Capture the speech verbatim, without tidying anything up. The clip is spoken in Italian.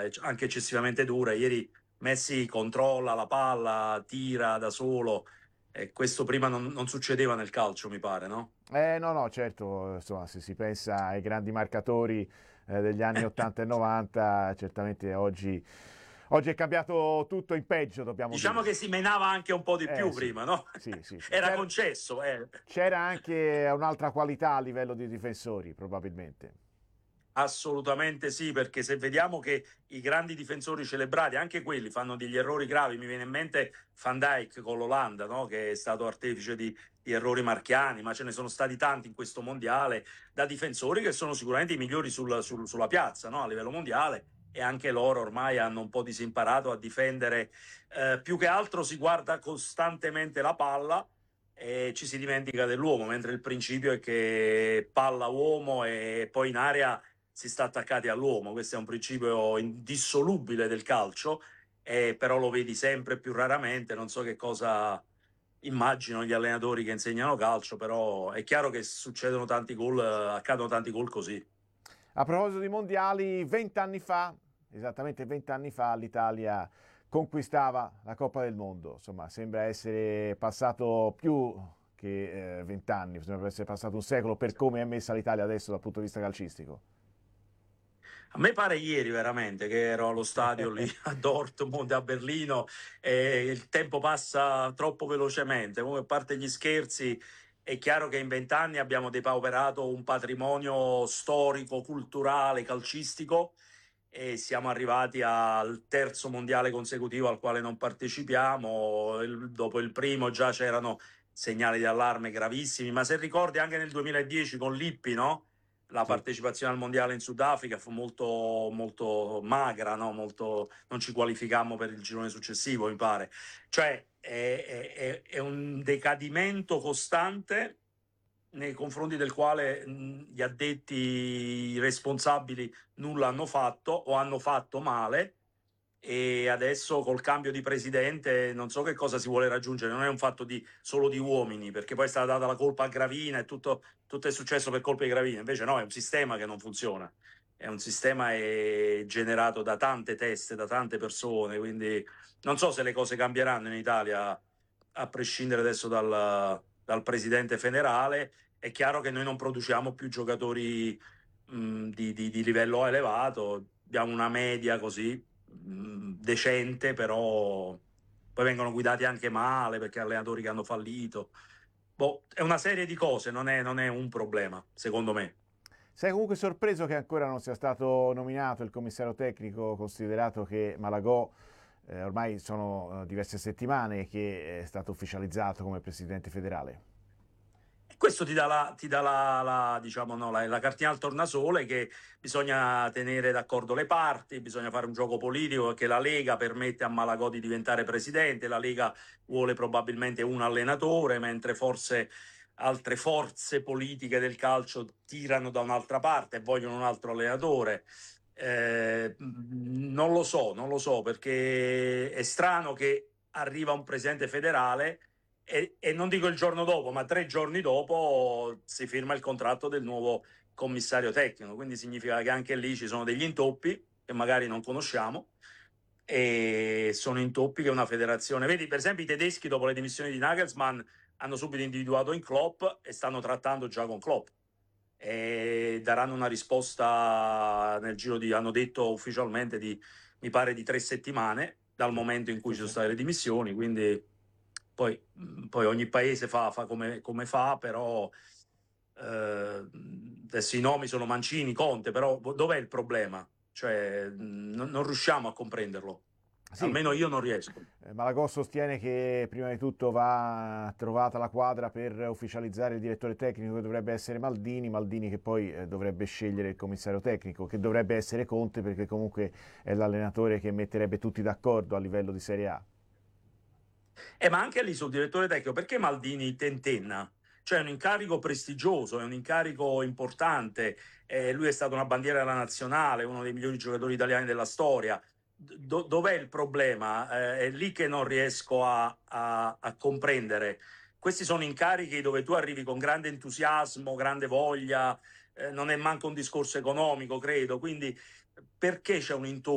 anche eccessivamente dura. Ieri Messi controlla la palla, tira da solo, e questo prima non, non succedeva nel calcio, mi pare, no? Eh, no, no, certo, insomma, se si pensa ai grandi marcatori eh, degli anni ottanta e novanta, certamente oggi, oggi è cambiato tutto in peggio, dobbiamo Diciamo che dire. si menava anche un po' di Eh più sì, prima, no? sì, sì, sì. Era C'era, concesso, eh. c'era anche un'altra qualità a livello di difensori, probabilmente. Assolutamente sì, perché se vediamo che i grandi difensori celebrati, anche quelli, fanno degli errori gravi, mi viene in mente Van Dijk con l'Olanda, no? Che è stato artefice di, di errori marchiani, ma ce ne sono stati tanti in questo mondiale, da difensori che sono sicuramente i migliori sul, sul, sulla piazza, no? A livello mondiale, e anche loro ormai hanno un po' disimparato a difendere. Eh, più che altro si guarda costantemente la palla e ci si dimentica dell'uomo, mentre il principio è che palla uomo e poi in area si sta attaccati all'uomo. Questo è un principio indissolubile del calcio, eh, però lo vedi sempre più raramente. Non so che cosa immagino gli allenatori che insegnano calcio, però è chiaro che succedono tanti gol, accadono tanti gol così. A proposito di mondiali, vent'anni fa, esattamente vent'anni fa, l'Italia conquistava la Coppa del Mondo. Insomma, sembra essere passato più che vent'anni, sembra essere passato un secolo per come è messa l'Italia adesso dal punto di vista calcistico. A me pare ieri veramente che ero allo stadio lì a Dortmund, a Berlino, e il tempo passa troppo velocemente. Comunque, a parte gli scherzi, è chiaro che in vent'anni abbiamo depauperato un patrimonio storico, culturale, calcistico, e siamo arrivati al terzo mondiale consecutivo al quale non partecipiamo. Il- dopo il primo già c'erano segnali di allarme gravissimi, ma se ricordi anche nel duemiladieci con Lippi, no? La Sì. partecipazione al mondiale in Sudafrica fu molto, molto magra, no? Molto, non ci qualificammo per il girone successivo, mi pare. Cioè è, è- è un decadimento costante nei confronti del quale mh, gli addetti, i responsabili nulla hanno fatto o hanno fatto male, e adesso col cambio di presidente non so che cosa si vuole raggiungere. Non è un fatto di, solo di uomini, perché poi è stata data la colpa a Gravina e tutto, tutto è successo per colpa di Gravina. Invece no, è un sistema che non funziona, è un sistema è generato da tante teste, da tante persone, quindi non so se le cose cambieranno in Italia a prescindere adesso dal, dal presidente federale. È chiaro che noi non produciamo più giocatori mh, di, di, di livello elevato, abbiamo una media così mh, decente, però poi vengono guidati anche male perché allenatori che hanno fallito. Boh, è una serie di cose, non è, non è un problema, secondo me. Sei comunque sorpreso che ancora non sia stato nominato il commissario tecnico, considerato che Malagò eh, ormai sono eh, diverse settimane che è stato ufficializzato come presidente federale? Questo ti dà la, ti dà la, la, diciamo, no, la, la cartina al tornasole, che bisogna tenere d'accordo le parti, bisogna fare un gioco politico, che la Lega permette a Malagò di diventare presidente, la Lega vuole probabilmente un allenatore, mentre forse altre forze politiche del calcio tirano da un'altra parte e vogliono un altro allenatore. Eh, non lo so, non lo so, perché è strano che arriva un presidente federale e, e non dico il giorno dopo, ma tre giorni dopo si firma il contratto del nuovo commissario tecnico. Quindi significa che anche lì ci sono degli intoppi che magari non conosciamo, e sono intoppi che una federazione. Vedi, per esempio, i tedeschi dopo le dimissioni di Nagelsmann hanno subito individuato in Klopp e stanno trattando già con Klopp. E daranno una risposta nel giro di, hanno detto ufficialmente, di, mi pare, di tre settimane dal Sì, momento in cui sì, ci sono sì. state le dimissioni. Quindi poi, poi ogni paese fa, fa come, come, fa, però eh, adesso i nomi sono Mancini, Conte, però dov'è il problema? Cioè, non, non riusciamo a comprenderlo, Sì, almeno io non riesco. eh, Malagò sostiene che prima di tutto va trovata la quadra per ufficializzare il direttore tecnico, che dovrebbe essere Maldini, Maldini che poi eh, dovrebbe scegliere il commissario tecnico, che dovrebbe essere Conte perché comunque è l'allenatore che metterebbe tutti d'accordo a livello di Serie A. Eh, ma anche lì sul direttore tecnico, perché Maldini tentenna? Cioè è un incarico prestigioso, è un incarico importante, eh, lui è stato una bandiera della nazionale, uno dei migliori giocatori italiani della storia. Do- dov'è il problema? Eh, è lì che non riesco a, a, a comprendere. Questi sono incarichi dove tu arrivi con grande entusiasmo, grande voglia, eh, non è manco un discorso economico, credo, quindi perché c'è un intoppo?